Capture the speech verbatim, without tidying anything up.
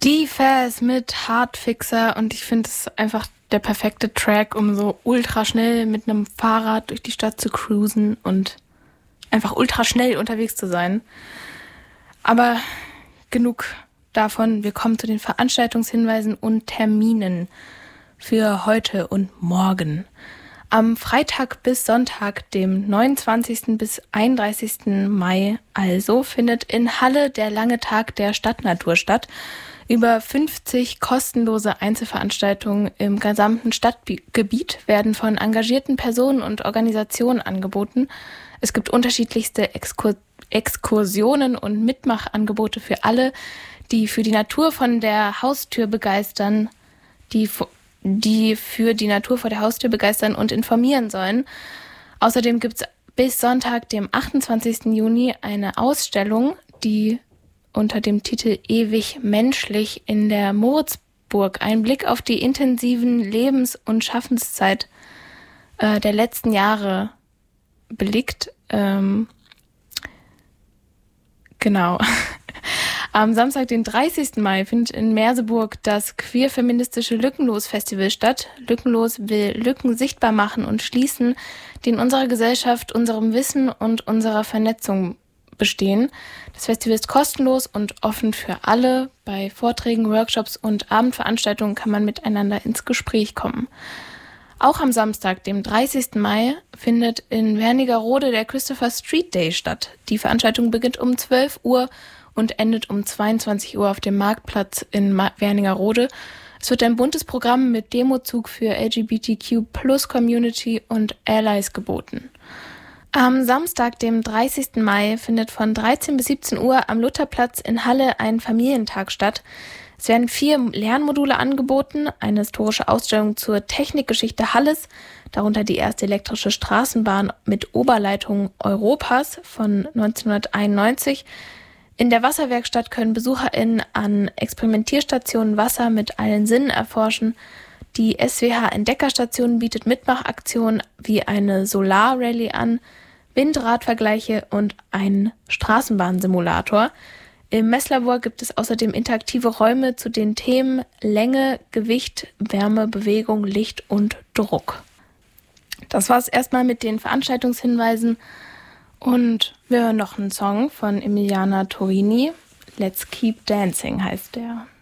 Die Faz mit Hardfixer und ich finde es einfach der perfekte Track, um so ultra schnell mit einem Fahrrad durch die Stadt zu cruisen und einfach ultra schnell unterwegs zu sein. Aber genug davon, wir kommen zu den Veranstaltungshinweisen und Terminen für heute und morgen. Am Freitag bis Sonntag, dem neunundzwanzigsten bis einunddreißigsten Mai, also findet in Halle der lange Tag der Stadtnatur statt. Über fünfzig kostenlose Einzelveranstaltungen im gesamten Stadtgebiet werden von engagierten Personen und Organisationen angeboten. Es gibt unterschiedlichste Exkur- Exkursionen und Mitmachangebote für alle, die für die Natur von der Haustür begeistern, die, die für die Natur vor der Haustür begeistern und informieren sollen. Außerdem gibt es bis Sonntag, dem achtundzwanzigsten Juni, eine Ausstellung, die unter dem Titel Ewig menschlich in der Moritzburg einen Blick auf die intensiven Lebens- und Schaffenszeit äh, der letzten Jahre blickt. Ähm, genau. Am Samstag, den dreißigsten Mai, findet in Merseburg das queer-feministische Lückenlos-Festival statt. Lückenlos will Lücken sichtbar machen und schließen, die in unserer Gesellschaft, unserem Wissen und unserer Vernetzung bestehen. Das Festival ist kostenlos und offen für alle. Bei Vorträgen, Workshops und Abendveranstaltungen kann man miteinander ins Gespräch kommen. Auch am Samstag, dem dreißigsten Mai, findet in Wernigerode der Christopher Street Day statt. Die Veranstaltung beginnt um zwölf Uhr und endet um zweiundzwanzig Uhr auf dem Marktplatz in Wernigerode. Es wird ein buntes Programm mit Demozug für L G B T Q Plus Community und Allies geboten. Am Samstag, dem dreißigsten Mai, findet von dreizehn bis siebzehn Uhr am Lutherplatz in Halle ein Familientag statt. Es werden vier Lernmodule angeboten, eine historische Ausstellung zur Technikgeschichte Halles, darunter die erste elektrische Straßenbahn mit Oberleitung Europas von neunzehnhunderteinundneunzig. In der Wasserwerkstatt können BesucherInnen an Experimentierstationen Wasser mit allen Sinnen erforschen. Die S W H-Entdeckerstation bietet Mitmachaktionen wie eine Solar-Rallye an, Windradvergleiche und einen Straßenbahnsimulator. Im Messlabor gibt es außerdem interaktive Räume zu den Themen Länge, Gewicht, Wärme, Bewegung, Licht und Druck. Das war's erstmal mit den Veranstaltungshinweisen und wir hören noch einen Song von Emiliana Torini. Let's Keep Dancing heißt der.